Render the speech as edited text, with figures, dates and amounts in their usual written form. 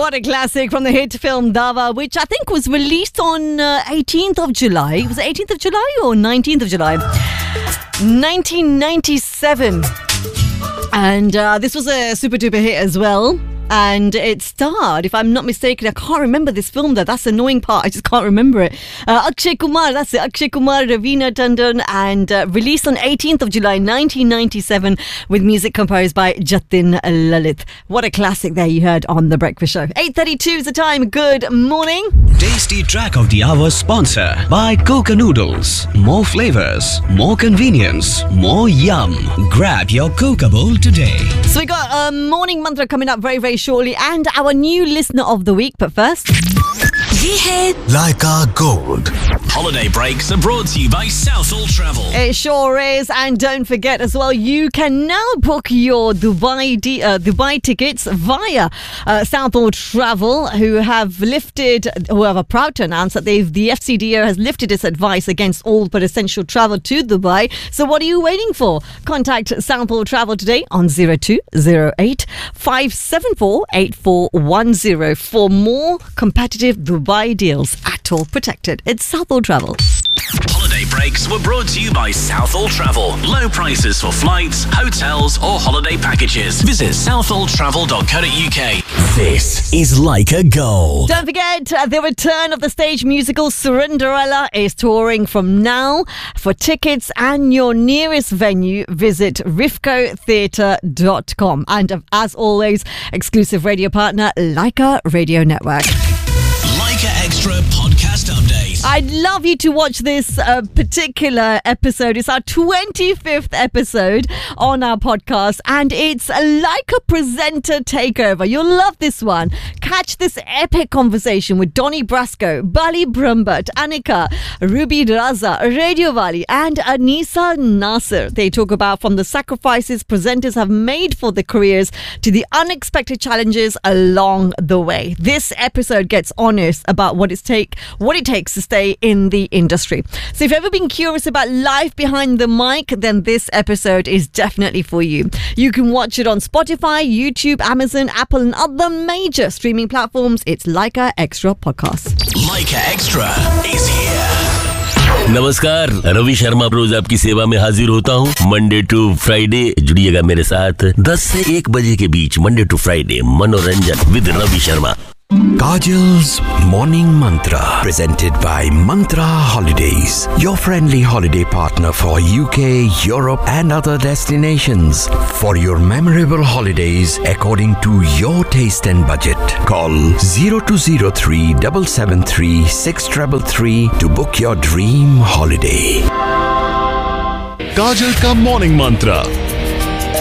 What a classic from the hit film Dawa, which I think was released on 18th of July. Was it 18th of July or 19th of July? 1997. And this was a super duper hit as well. And it starred, if I'm not mistaken, I can't remember this film though. That's the annoying part. I just can't remember it. Akshay Kumar, that's it. Akshay Kumar, Raveena Tandon, and released on 18th of July 1997 with music composed by Jatin Lalit. What a classic there you heard on The Breakfast Show. 8:32 is the time. Good morning. Tasty track of the hour sponsor by Coca Noodles. More flavors, more convenience, more yum. Grab your Coca bowl today. So we got a morning mantra coming up very, very shortly, and our new listener of the week. But first, ये है Leica Gold. Holiday breaks are brought to you by Southall Travel. it sure is. And don't forget as well, you can now book your Dubai tickets via Southall Travel, who are proud to announce that the FCDO has lifted its advice against all but essential travel to Dubai. So what are you waiting for? Contact Southall Travel today on 0208 574 8410 for more competitive Dubai deals. At all protected. It's Southall Travel. Holiday breaks were brought to you by Southall Travel. Low prices for flights, hotels or holiday packages. Visit southalltravel.co.uk. This is Leica Gold. Don't forget, the return of the stage musical Cinderella is touring from now. For tickets and your nearest venue, visit rifcotheatre.com. And as always, exclusive radio partner, Leica Radio Network. Leica Extra podcast update. I'd love you to watch this particular episode. It's our 25th episode on our podcast, and it's like a presenter takeover. You'll love this one. Catch this epic conversation with Donnie Brasco, Bali Brahmbhatt, Anika, Ruby Raza, Radio Wali, and Anisa Nasser. They talk about from the sacrifices presenters have made for their careers to the unexpected challenges along the way. This episode gets honest about what it takes to stay in the industry. So if you've ever been curious about life behind the mic, then this episode is definitely for you. You can watch it on Spotify, YouTube, Amazon, Apple and other major streaming platforms. It's Leica Extra Podcast. Leica Extra is here. नमस्कार, रवि शर्मा रोज आपकी सेवा में हाजिर होता हूँ। Monday to Friday जुड़िएगा मेरे साथ 10 से 1 बजे के बीच। मंडे टू फ्राइडे मनोरंजन with Ravi Sharma. Kajal's Morning Mantra, presented by Mantra Holidays, your friendly holiday partner for UK, Europe and other destinations. For your memorable holidays according to your taste and budget, call 0203 773 6333 to book your dream holiday. काजल का morning मंत्र